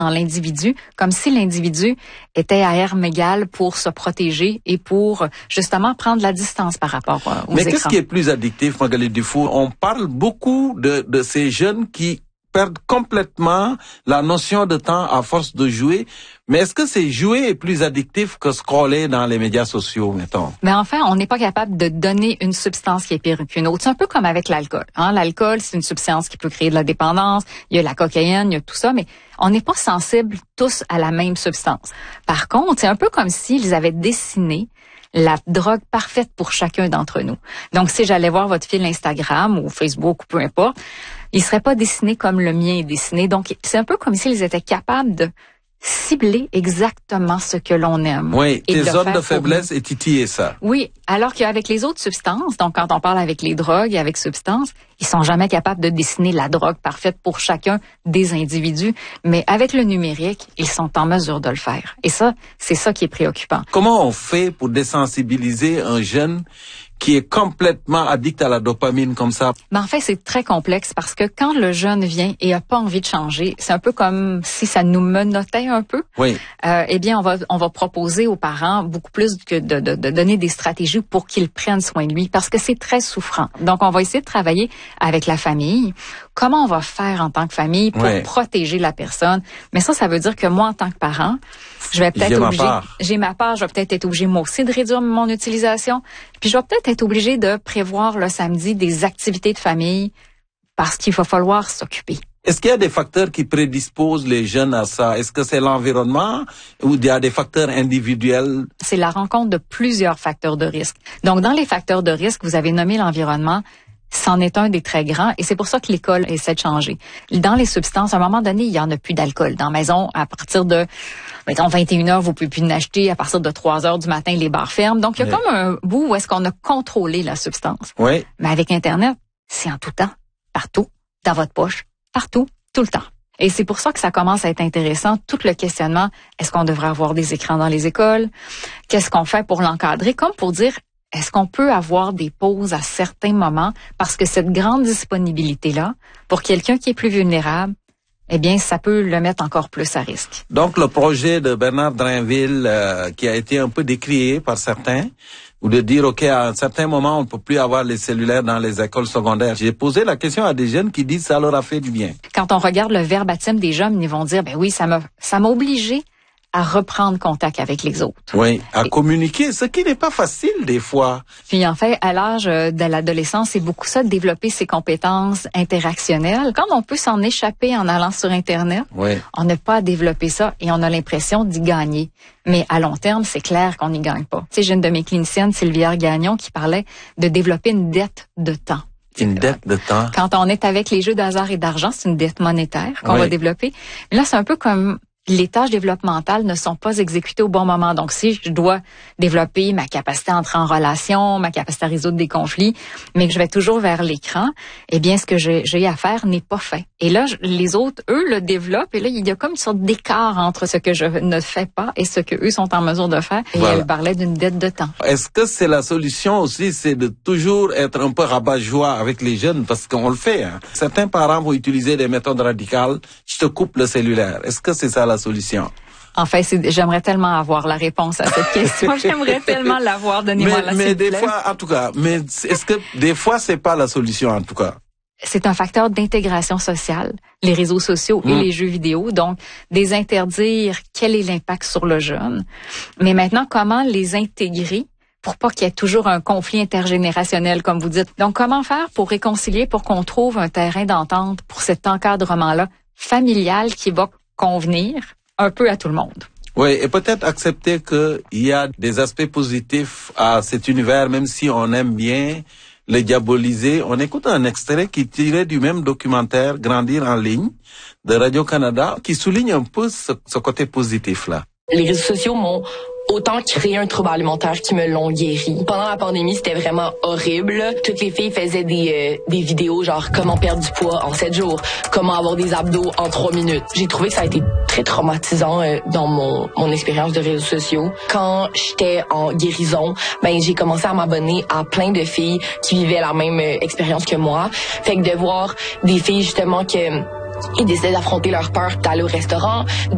dans l'individu, comme si l'individu était à armes égales pour se protéger et pour justement prendre la distance par rapport aux écrans. Mais qu'est-ce qui est plus addictif, Magali Dufour? On parle beaucoup de ces jeunes qui perdent complètement la notion de temps à force de jouer. Mais est-ce que c'est jouer est plus addictif que scroller dans les médias sociaux, mettons? Mais enfin, on n'est pas capable de donner une substance qui est pire qu'une autre. C'est un peu comme avec l'alcool. L'alcool, c'est une substance qui peut créer de la dépendance. Il y a la cocaïne, il y a tout ça, mais on n'est pas sensibles tous à la même substance. Par contre, c'est un peu comme s'ils avaient dessiné la drogue parfaite pour chacun d'entre nous. Donc, si j'allais voir votre fil Instagram ou Facebook ou peu importe, il serait pas dessiné comme le mien est dessiné. Donc, c'est un peu comme s'ils étaient capables de cibler exactement ce que l'on aime. Oui, tes zones de faiblesse et titiller ça. Oui, alors qu'avec les autres substances, donc quand on parle avec les drogues et avec substances, ils sont jamais capables de dessiner la drogue parfaite pour chacun des individus. Mais avec le numérique, ils sont en mesure de le faire. Et ça, c'est ça qui est préoccupant. Comment on fait pour désensibiliser un jeune qui est complètement addict à la dopamine comme ça? En fait, c'est très complexe parce que quand le jeune vient et a pas envie de changer, c'est un peu comme si ça nous menottait un peu. Oui. Eh bien, on va proposer aux parents beaucoup plus que de donner des stratégies pour qu'ils prennent soin de lui parce que c'est très souffrant. Donc, on va essayer de travailler avec la famille. Comment on va faire en tant que famille pour protéger la personne? Mais ça veut dire que moi, en tant que parent, je vais peut-être j'ai ma part, je vais peut-être être obligée moi aussi de réduire mon utilisation. Puis je vais peut-être être obligée de prévoir le samedi des activités de famille parce qu'il va falloir s'occuper. Est-ce qu'il y a des facteurs qui prédisposent les jeunes à ça? Est-ce que c'est l'environnement ou il y a des facteurs individuels? C'est la rencontre de plusieurs facteurs de risque. Donc, dans les facteurs de risque, vous avez nommé l'environnement. C'en est un des très grands et c'est pour ça que l'école essaie de changer. Dans les substances, à un moment donné, il y en a plus d'alcool. Dans la maison, à partir de, mettons, 21h, vous pouvez plus en acheter. À partir de 3h du matin, les bars ferment. Donc, il y a comme un bout où est-ce qu'on a contrôlé la substance. Oui. Mais avec Internet, c'est en tout temps, partout, dans votre poche, partout, tout le temps. Et c'est pour ça que ça commence à être intéressant, tout le questionnement. Est-ce qu'on devrait avoir des écrans dans les écoles? Qu'est-ce qu'on fait pour l'encadrer? Comme pour dire, est-ce qu'on peut avoir des pauses à certains moments? Parce que cette grande disponibilité-là, pour quelqu'un qui est plus vulnérable, eh bien, ça peut le mettre encore plus à risque. Donc, le projet de Bernard Drinville, qui a été un peu décrié par certains, ou de dire, OK, à un certain moment, on ne peut plus avoir les cellulaires dans les écoles secondaires. J'ai posé la question à des jeunes qui disent que ça leur a fait du bien. Quand on regarde le verbatim des jeunes, ils vont dire, ben oui, ça m'a obligé à reprendre contact avec les autres. Oui, à communiquer, ce qui n'est pas facile des fois. Puis en fait, à l'âge de l'adolescence, c'est beaucoup ça, de développer ses compétences interactionnelles. Quand on peut s'en échapper en allant sur Internet, on n'a pas à développer ça et on a l'impression d'y gagner. Mais à long terme, c'est clair qu'on n'y gagne pas. Tu sais, j'ai une de mes cliniciennes, Sylvia Gagnon, qui parlait de développer une dette de temps. Une dette de temps. Quand on est avec les jeux d'hasard et d'argent, c'est une dette monétaire qu'on va développer. Là, c'est un peu comme les tâches développementales ne sont pas exécutées au bon moment. Donc, si je dois développer ma capacité à entrer en relation, ma capacité à résoudre des conflits, mais que je vais toujours vers l'écran, eh bien, ce que j'ai à faire n'est pas fait. Et là, les autres, eux, le développent. Et là, il y a comme une sorte d'écart entre ce que je ne fais pas et ce que eux sont en mesure de faire. Et elle parlait d'une dette de temps. Est-ce que c'est la solution aussi, c'est de toujours être un peu rabat-joie avec les jeunes? Parce qu'on le fait. Certains parents vont utiliser des méthodes radicales. Je te coupe le cellulaire. Est-ce que c'est ça la solution? En fait, j'aimerais tellement avoir la réponse à cette question. J'aimerais tellement l'avoir. Donnez-moi la Mais des fois, en tout cas, mais est-ce que des fois c'est pas la solution en tout cas? C'est un facteur d'intégration sociale, les réseaux sociaux et les jeux vidéo. Donc, interdire quel est l'impact sur le jeune. Mais maintenant, comment les intégrer pour pas qu'il y ait toujours un conflit intergénérationnel, comme vous dites. Donc, comment faire pour réconcilier, pour qu'on trouve un terrain d'entente pour cet encadrement-là familial qui va convenir un peu à tout le monde. Oui, et peut-être accepter qu'il y a des aspects positifs à cet univers, même si on aime bien le diaboliser. On écoute un extrait qui est tiré du même documentaire Grandir en ligne de Radio-Canada qui souligne un peu ce côté positif-là. Les réseaux sociaux m'ont autant créé un trouble alimentaire qui me l'ont guéri. Pendant la pandémie, c'était vraiment horrible. Toutes les filles faisaient des vidéos genre comment perdre du poids en 7 jours, comment avoir des abdos en 3 minutes. J'ai trouvé que ça a été très traumatisant dans mon expérience de réseaux sociaux. Quand j'étais en guérison, j'ai commencé à m'abonner à plein de filles qui vivaient la même expérience que moi. Fait que de voir des filles justement ils décidaient d'affronter leur peur d'aller au restaurant,